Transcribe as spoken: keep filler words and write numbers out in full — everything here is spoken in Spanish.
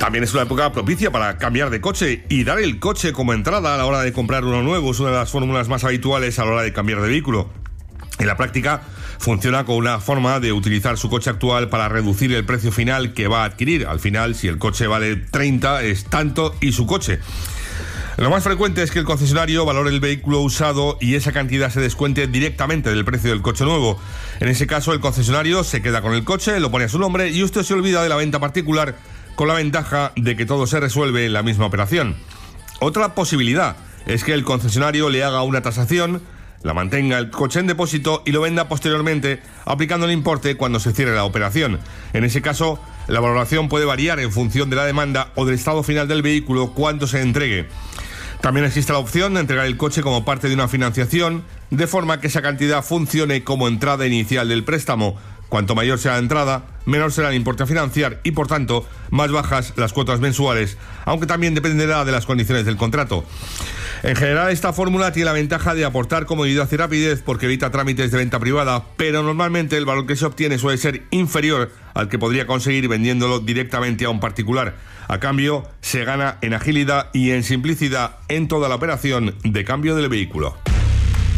También es una época propicia para cambiar de coche y dar el coche como entrada a la hora de comprar uno nuevo. Es una de las fórmulas más habituales a la hora de cambiar de vehículo. En la práctica funciona con una forma de utilizar su coche actual para reducir el precio final que va a adquirir. Al final, si el coche vale treinta, es tanto y su coche. Lo más frecuente es que el concesionario valore el vehículo usado y esa cantidad se descuente directamente del precio del coche nuevo. En ese caso, el concesionario se queda con el coche, lo pone a su nombre y usted se olvida de la venta particular, con la ventaja de que todo se resuelve en la misma operación. Otra posibilidad es que el concesionario le haga una tasación, la mantenga el coche en depósito y lo venda posteriormente, aplicando el importe cuando se cierre la operación. En ese caso, la valoración puede variar en función de la demanda o del estado final del vehículo cuando se entregue. También existe la opción de entregar el coche como parte de una financiación, de forma que esa cantidad funcione como entrada inicial del préstamo. Cuanto mayor sea la entrada, menor será el importe a financiar y, por tanto, más bajas las cuotas mensuales, aunque también dependerá de las condiciones del contrato. En general, esta fórmula tiene la ventaja de aportar comodidad y rapidez porque evita trámites de venta privada, pero normalmente el valor que se obtiene suele ser inferior al que podría conseguir vendiéndolo directamente a un particular. A cambio, se gana en agilidad y en simplicidad en toda la operación de cambio del vehículo.